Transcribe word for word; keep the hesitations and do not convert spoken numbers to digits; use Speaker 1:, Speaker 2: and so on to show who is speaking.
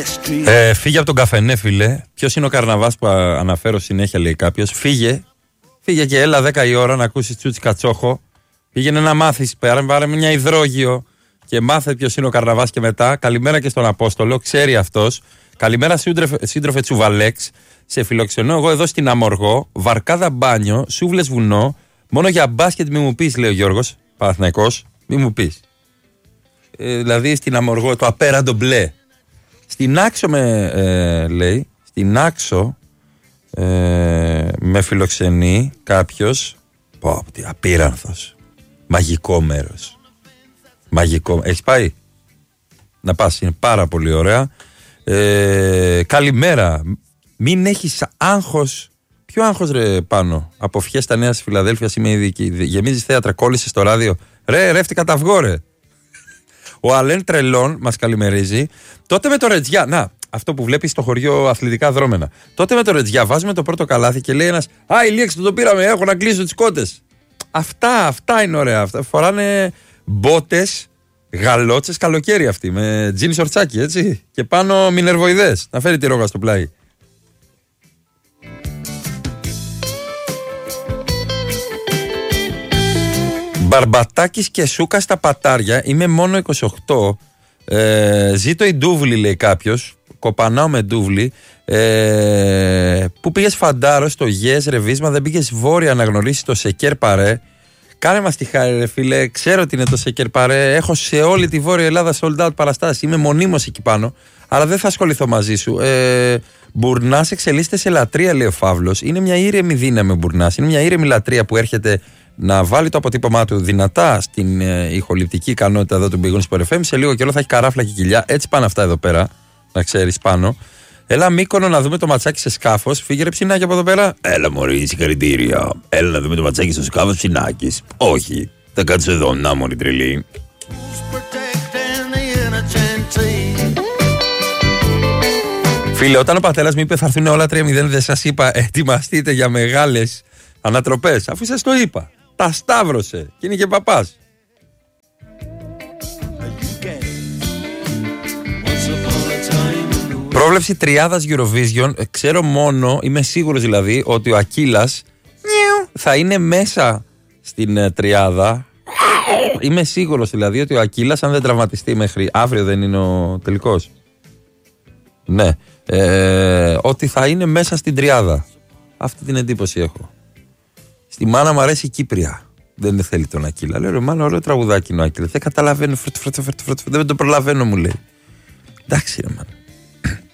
Speaker 1: Ε, φύγε από τον καφενέ, φίλε. Ποιος είναι ο καρναβάς που αναφέρω συνέχεια, λέει κάποιος. Φύγε. Φύγε και έλα δέκα η ώρα να ακούσεις Τσούτσι Κατσόχο. Πήγαινε να μάθεις. Πάρε μια υδρόγειο και μάθε ποιος είναι ο καρναβάς και μετά. Καλημέρα και στον Απόστολο. Ξέρει αυτός. Καλημέρα, σύντροφε Τσουβαλέξ. Σε φιλοξενώ εγώ εδώ στην Αμοργό. Βαρκάδα μπάνιο, σούβλες βουνό. Μόνο για μπάσκετ μη μου πεις, λέει ο Γιώργος Παναθηναϊκός. Μη μου πεις. Ε, δηλαδή στην Αμοργό, το απέραντο μπλε. Στην Άξο με ε, λέει, στην Άξο ε, με φιλοξενεί κάποιος. Πω, τι απείρανθος. Μαγικό μέρος. Μαγικό. Έχεις πάει? Να πας, είναι πάρα πολύ ωραία. Ε, καλημέρα. Μην έχεις άγχος. Ποιο άγχος, ρε, πάνω? Από Φιέστα Νέας Φιλαδέλφειας είμαι ειδική. Γεμίζεις θέατρα, κόλλησες στο ράδιο. Ρε, ρεύτηκα τα αυγό, ρε. Ο Αλέν Τρελών μας καλημερίζει. Τότε με το Ρετζιά, να, αυτό που βλέπεις στο χωριό αθλητικά δρόμενα. Τότε με το Ρετζιά βάζουμε το πρώτο καλάθι και λέει ένας, α, η Λίεξ το πήραμε, έχω να κλείσω τις κότες. Αυτά, αυτά είναι ωραία. Αυτά. Φοράνε μπότες, γαλότσες, καλοκαίρι αυτοί, με τζιν σορτσάκι, έτσι. Και πάνω μινερβοειδές, να φέρει τη ρόγα στο πλάι. Μπαρμπατάκης και Σούκα στα πατάρια. Είμαι μόνο είκοσι οκτώ. Ε, ζήτω η Ντούβλη, λέει κάποιος. Κοπανάω με Ντούβλη. Ε, πού πήγες φαντάρο στο Γες ρεβίσμα? Δεν πήγες βόρεια να γνωρίσεις το Σεκέρ Παρέ? Κάνε μας τη χάρη, ρε φίλε. Ξέρω ότι είναι το Σεκέρ Παρέ. Έχω σε όλη τη Βόρεια Ελλάδα sold out παραστάσεις. Είμαι μονίμως εκεί πάνω. Αλλά δεν θα ασχοληθώ μαζί σου. Ε, Μπουρνάς εξελίσσεται σε λατρεία, λέει ο Φαύλος. Είναι μια ήρεμη δύναμη ο Μπουρνάς. Είναι μια ήρεμη λατρεία που έρχεται να βάλει το αποτύπωμά του δυνατά στην ε, ηχοληπτική ικανότητα εδώ του Big Wings Sport εφ εμ. Σε λίγο καιρό θα έχει καράφλα και κοιλιά. Έτσι πάνε αυτά εδώ πέρα, να ξέρεις, πάνω. Έλα Μύκονο να δούμε το ματσάκι σε σκάφος. Φύγε ρε ψινάκι από εδώ πέρα. Έλα μωρή, συγχαρητήρια. Έλα να δούμε το ματσάκι στο σκάφος ψινάκης. Όχι, θα κάτσω εδώ, να μωρή τρελή. Φίλε, όταν ο πατέρας μου είπε θα έρθουν όλα τρία μηδέν, δεν σας είπα ετοιμαστείτε για μεγάλες ανατροπές? Αφού σας το είπα. Τα σταύρωσε και είναι και παπάς. Πρόβλεψη τριάδας Eurovision. Ξέρω μόνο, είμαι σίγουρος δηλαδή, ότι ο Ακύλας θα είναι μέσα στην uh, τριάδα. Είμαι σίγουρος δηλαδή ότι ο Ακύλας, αν δεν τραυματιστεί μέχρι αύριο, δεν είναι ο τελικός. Ναι. Ε, ότι θα είναι μέσα στην τριάδα. Αυτή την εντύπωση έχω. Στη μάνα μου αρέσει η Κύπρια. Δεν θέλει τον Ακύλα. Λέω ρε μάνα, ωραίο τραγουδάκι είναι ο Ακύλα. Δεν καταλαβαίνω. Φρτ, φρτ, φρτ, φρτ, δεν το προλαβαίνω, μου λέει. Εντάξει ρε μάνα.